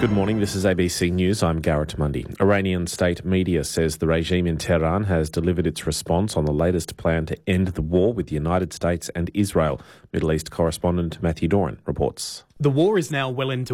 Good morning, this is ABC News. I'm Garrett Mundy. Iranian state media says the regime in Tehran has delivered its response on the latest plan to end the war with the United States and Israel. Middle East correspondent Matthew Doran reports. The war is now well into